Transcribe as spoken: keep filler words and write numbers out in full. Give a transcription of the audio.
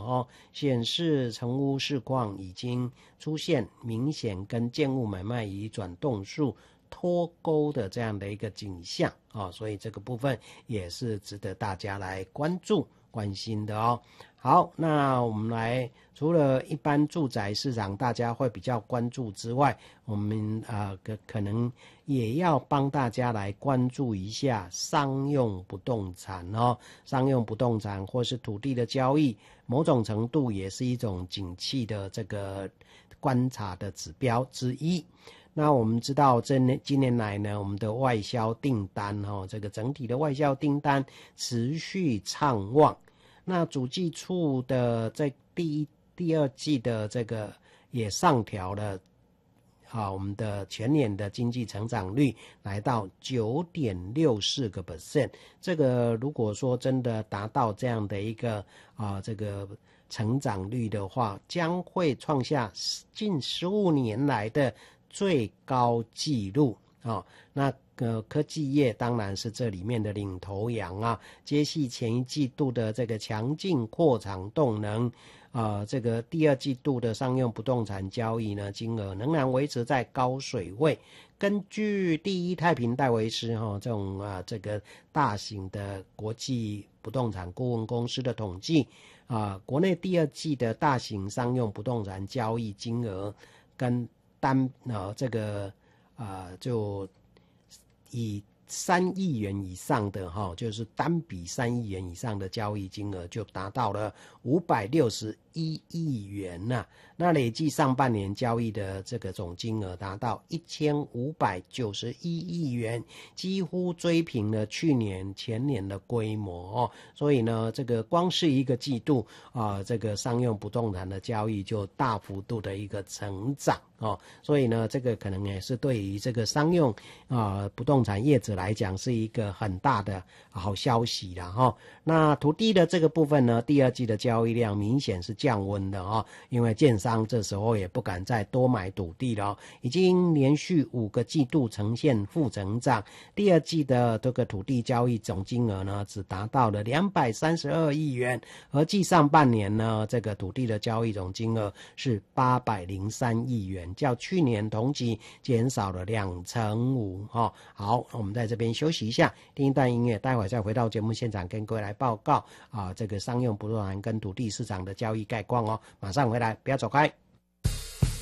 哦，显示成屋市况已经出现明显跟建物买卖移转动数脱钩的这样的一个景象啊、哦，所以这个部分也是值得大家来关注关心的哦。好，那我们来除了一般住宅市场大家会比较关注之外，我们啊可、呃、可能也要帮大家来关注一下商用不动产哦，商用不动产或是土地的交易，某种程度也是一种景气的这个观察的指标之一。那我们知道这年今年来呢，我们的外销订单哈、哦，这个整体的外销订单持续畅旺。那主计处的在第一、第二季的这个也上调了啊，我们的全年的经济成长率来到 九点六四个 percent。这个如果说真的达到这样的一个啊这个成长率的话，将会创下近十五年来的最高纪录啊、哦。那呃，科技业当然是这里面的领头羊啊，接续前一季度的这个强劲扩产动能，啊、呃，这个第二季度的商用不动产交易呢，金额仍然维持在高水位。根据第一太平戴维斯哈、哦、这种啊这个大型的国际不动产顾问公司的统计啊，国内第二季的大型商用不动产交易金额跟单呃这个啊就以三亿元以上的哈，就是单笔三亿元以上的交易金额就达到了五百六十一亿元呐、啊。那累计上半年交易的这个总金额达到一千五百九十一亿元，几乎追平了去年前年的规模哦。所以呢，这个光是一个季度啊、呃，这个商用不动产的交易就大幅度的一个成长哦。所以呢，这个可能也是对于这个商用啊、呃、不动产业者来讲是一个很大的好消息啦哈、哦。那土地的这个部分呢，第二季的交易量明显是降温的哦，因为建商这时候也不敢再多买土地了、哦，已经连续五个季度呈现负成长。第二季的这个土地交易总金额呢，只达到了两百三十二亿元，而继上半年呢，这个土地的交易总金额是八百零三亿元，较去年同期减少了两成五哦。好，我们在这边休息一下，听一段音乐，待会再回到节目现场跟各位来报告啊，这个商用不动产跟土地市场的交易概况哦。马上回来，不要走开。